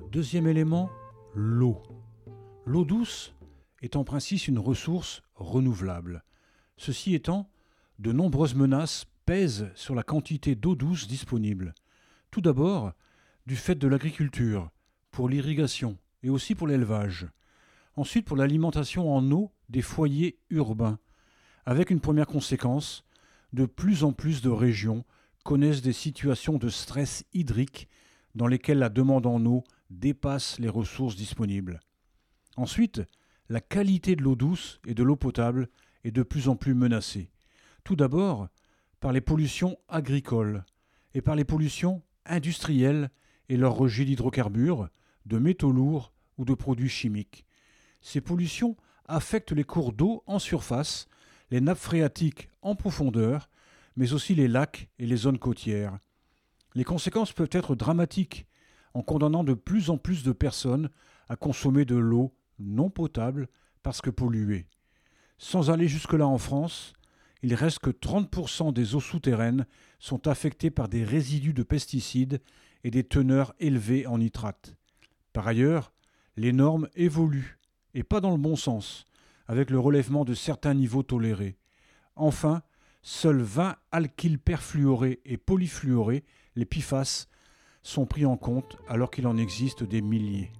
Deuxième élément, l'eau. L'eau douce est en principe une ressource renouvelable. Ceci étant, de nombreuses menaces pèsent sur la quantité d'eau douce disponible. Tout d'abord, du fait de l'agriculture, pour l'irrigation et aussi pour l'élevage. Ensuite, pour l'alimentation en eau des foyers urbains. Avec une première conséquence, de plus en plus de régions connaissent des situations de stress hydrique dans lesquelles la demande en eau dépasse les ressources disponibles. Ensuite, la qualité de l'eau douce et de l'eau potable est de plus en plus menacée. Tout d'abord, par les pollutions agricoles et par les pollutions industrielles et leurs rejets d'hydrocarbures, de métaux lourds ou de produits chimiques. Ces pollutions affectent les cours d'eau en surface, les nappes phréatiques en profondeur, mais aussi les lacs et les zones côtières. Les conséquences peuvent être dramatiques en condamnant de plus en plus de personnes à consommer de l'eau non potable parce que polluée. Sans aller jusque-là en France, il reste que 30% des eaux souterraines sont affectées par des résidus de pesticides et des teneurs élevées en nitrates. Par ailleurs, les normes évoluent, et pas dans le bon sens, avec le relèvement de certains niveaux tolérés. Enfin, seuls 20 alkyles perfluorés et polyfluorés, les PFAS, sont pris en compte alors qu'il en existe des milliers.